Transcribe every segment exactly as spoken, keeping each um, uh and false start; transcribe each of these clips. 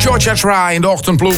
George Ezra in de ochtendploeg.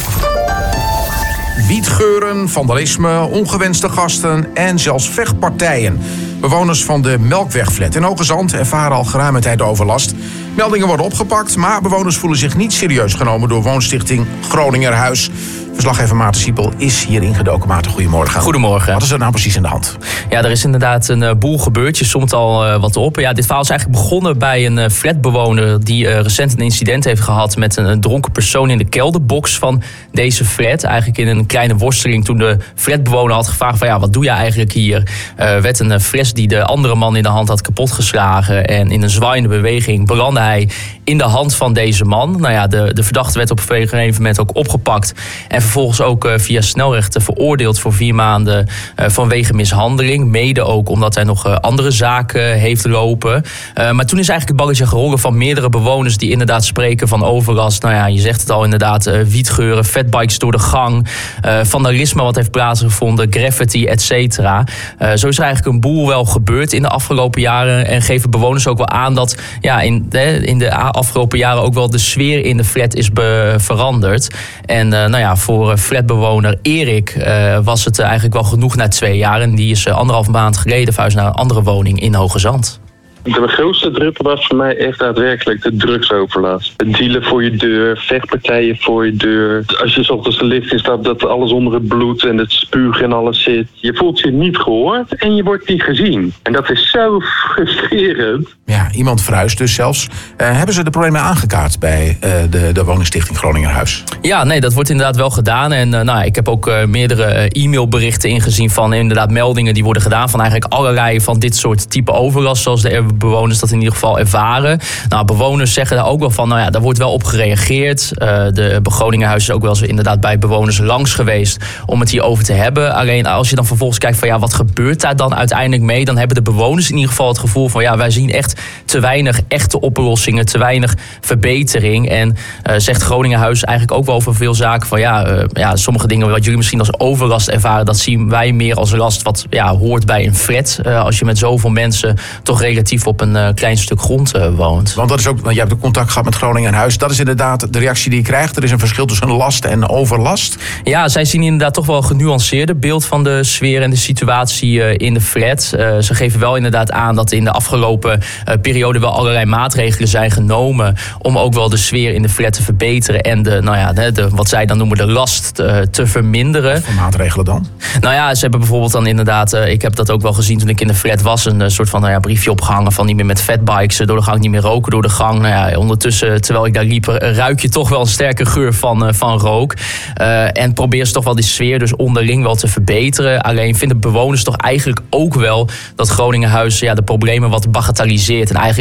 Wietgeuren, vandalisme, ongewenste gasten en zelfs vechtpartijen. Bewoners van de Melkwegflat in Hoogezand ervaren al geruime tijd overlast. Meldingen worden opgepakt, maar bewoners voelen zich niet serieus genomen door woonstichting Groningerhuis. Verslaggever Maarten Siepel is hier ingedoken. Maarten, goedemorgen. Goedemorgen. Wat is er nou precies aan de hand? Ja, er is inderdaad een uh, boel gebeurd. Je somt al uh, wat op. Ja, dit verhaal is eigenlijk begonnen bij een uh, flatbewoner die uh, recent een incident heeft gehad met een, een dronken persoon in de kelderbox van deze flat. Eigenlijk in een kleine worsteling toen de flatbewoner had gevraagd van ja, wat doe je eigenlijk hier? Uh, werd een uh, fles die de andere man in de hand had kapotgeslagen en in een zwaaiende beweging belandde hij in de hand van deze man. Nou ja, de, de verdachte werd op een gegeven moment ook opgepakt en vervolgens ook uh, via snelrechten veroordeeld voor vier maanden uh, vanwege mishandeling. Mede ook omdat hij nog uh, andere zaken heeft lopen. Uh, maar toen is eigenlijk het balletje gerollen van meerdere bewoners die inderdaad spreken van overlast. Nou ja, je zegt het al inderdaad, uh, wietgeuren, fatbikes door de gang, uh, vandalisme wat heeft plaatsgevonden, graffiti, et cetera. Uh, zo is er eigenlijk een boel wel gebeurd in de afgelopen jaren en geven bewoners ook wel aan dat ja, in, de, in de afgelopen jaren ook wel de sfeer in de flat is be- veranderd. En uh, nou ja, voor flatbewoner Erik uh, was het eigenlijk wel genoeg na twee jaar. En die is uh, anderhalf maand geleden verhuisd naar een andere woning in Hoogezand. De grootste druk was voor mij echt daadwerkelijk de drugsoverlast. Het dealen voor je deur, vechtpartijen voor je deur. Als je 's ochtends de lift instapt, dat alles onder het bloed en het spuug en alles zit. Je voelt je niet gehoord en je wordt niet gezien. En dat is zo frustrerend. Ja, iemand verhuist dus zelfs. Uh, hebben ze de problemen aangekaart bij uh, de, de woningstichting Groningerhuis? Ja, nee, dat wordt inderdaad wel gedaan. En uh, nou, ik heb ook uh, meerdere uh, e-mailberichten ingezien van inderdaad meldingen die worden gedaan van eigenlijk allerlei van dit soort type overlast, zoals de bewoners dat in ieder geval ervaren. Nou, bewoners zeggen daar ook wel van, nou ja, daar wordt wel op gereageerd. Uh, de Groningerhuis is ook wel eens inderdaad bij bewoners langs geweest om het hierover te hebben. Alleen als je dan vervolgens kijkt van ja, wat gebeurt daar dan uiteindelijk mee? Dan hebben de bewoners in ieder geval het gevoel van ja, wij zien echt te weinig echte oplossingen, te weinig verbetering. En uh, zegt Groningerhuis eigenlijk ook wel over veel zaken van ja, uh, ja, sommige dingen wat jullie misschien als overlast ervaren, dat zien wij meer als last wat ja, hoort bij een flat. Uh, als je met zoveel mensen toch relatief op een uh, klein stuk grond uh, woont. Want dat is ook, want je hebt ook contact gehad met Groningerhuis. Dat is inderdaad de reactie die je krijgt. Er is een verschil tussen last en overlast. Ja, zij zien inderdaad toch wel een genuanceerder beeld van de sfeer en de situatie uh, in de flat. Uh, ze geven wel inderdaad aan dat in de afgelopen uh, periode wel allerlei maatregelen zijn genomen om ook wel de sfeer in de flat te verbeteren en de, nou ja, de, de, wat zij dan noemen de last te, te verminderen. Wat voor maatregelen dan? Nou ja, ze hebben bijvoorbeeld dan inderdaad, uh, ik heb dat ook wel gezien toen ik in de flat was, een uh, soort van nou ja, briefje opgehangen van niet meer met fatbikes door de gang, niet meer roken door de gang. Nou ja, ondertussen, terwijl ik daar liep, ruik je toch wel een sterke geur van, uh, van rook. Uh, en probeer ze toch wel die sfeer dus onderling wel te verbeteren. Alleen vinden bewoners toch eigenlijk ook wel dat Groningerhuis ja, de problemen wat bagatelliseert en eigenlijk